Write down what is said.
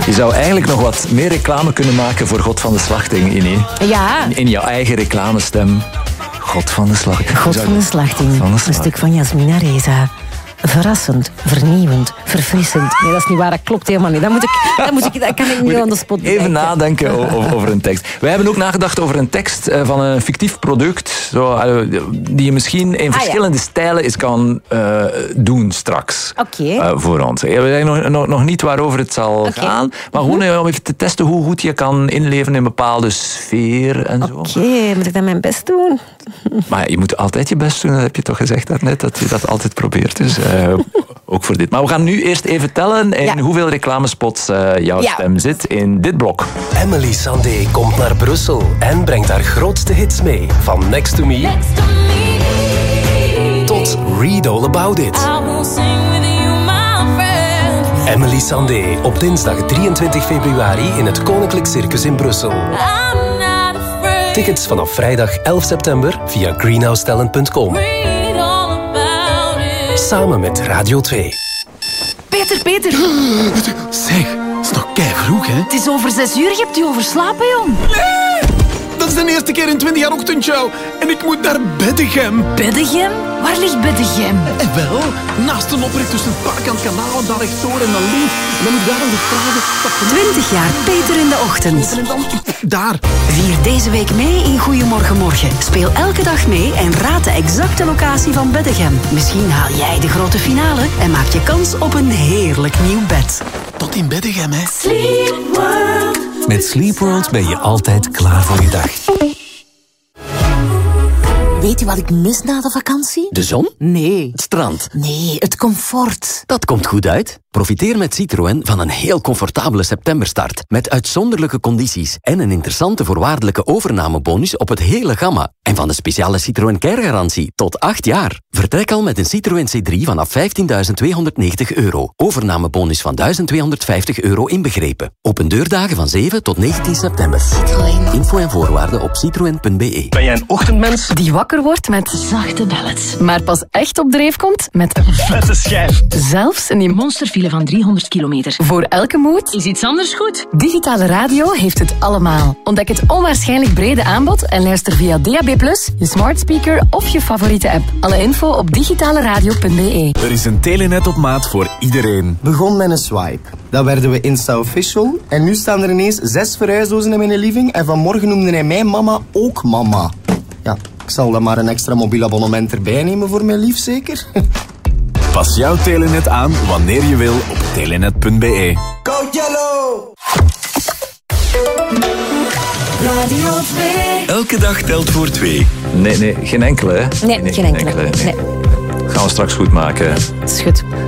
Je zou eigenlijk nog wat meer reclame kunnen maken voor God van de Slachting, Ine. Ja. In jouw eigen reclamestem. God van de Slachting. God van de Slachting. Een stuk van Jasmina Reza. Verrassend, vernieuwend, verfrissend. Nee, dat is niet waar, dat klopt helemaal niet. Dat kan ik niet aan de spot bedenken. Even nadenken over een tekst. Wij hebben ook nagedacht over een tekst van een fictief product, die je misschien in verschillende stijlen eens kan doen straks. Voor ons. We weten nog niet waarover het zal gaan, maar gewoon om even te testen hoe goed je kan inleven in een bepaalde sfeer en zo. Moet ik dan mijn best doen? Maar je moet altijd je best doen, dat heb je toch gezegd daarnet, dat je dat altijd probeert. Dus ook voor dit. Maar we gaan nu eerst even tellen in hoeveel reclamespots jouw stem zit in dit blok. Emily Sandé komt naar Brussel en brengt haar grootste hits mee. Van Next to Me tot Read All About It. Emily Sandé op dinsdag 23 februari in het Koninklijk Circus in Brussel. Tickets vanaf vrijdag 11 september via greenhousetalent.com. Samen met Radio 2. Peter. Zeg, het is nog keivroeg, hè? Het is over 6 uur, je hebt je overslapen, jong. Nee! Dat is de eerste keer in 20 jaar ochtendshow. En ik moet naar Beddegem. Beddegem? Waar ligt Beddegem? En wel, naast een oprit tussen het park aan het kanaal en daar rechtdoor en dan links. En dan moet ik daar nog de vragen... 20 jaar Peter in de ochtend. En dan daar. Vier deze week mee in Goeiemorgen Morgen. Speel elke dag mee en raad de exacte locatie van Beddegem. Misschien haal jij de grote finale en maak je kans op een heerlijk nieuw bed. Tot in Beddegem, hè. Sleep World. Met Sleep World ben je altijd klaar voor je dag. Weet je wat ik mis na de vakantie? De zon? Nee. Het strand? Nee, het comfort. Dat komt goed uit. Profiteer met Citroën van een heel comfortabele septemberstart. Met uitzonderlijke condities en een interessante voorwaardelijke overnamebonus op het hele gamma. En van de speciale Citroën Care-garantie tot 8 jaar. Vertrek al met een Citroën C3 vanaf €15.290. Overnamebonus van €1.250 inbegrepen. Open deurdagen van 7 tot 19 september. Citroën. Info en voorwaarden op citroen.be. Ben jij een ochtendmens? Die wakker wordt met Zachte ballets. maar pas echt op dreef komt met een Vette schijf. zelfs in die monsterfile van 300 kilometer. Voor elke mood Is iets anders goed? Digitale radio heeft het allemaal. Ontdek het onwaarschijnlijk brede aanbod en luister via DAB+, je smart speaker of je favoriete app. Alle info op digitaleradio.be. Er is een telenet op maat voor iedereen. Begon met een swipe. Dan werden we Insta-official. En nu staan er ineens 6 verhuisdozen in mijn living. En vanmorgen noemde hij mij mama ook mama. Ja, ik zal dan maar een extra mobiel abonnement erbij nemen voor mijn lief, zeker? Pas jouw telenet aan wanneer je wil op telenet.be. Go Yellow! Radio 2. Elke dag telt voor 2. Nee, geen enkele, hè? Nee, geen enkele. Nee. Gaan we straks goed maken. Het is goed.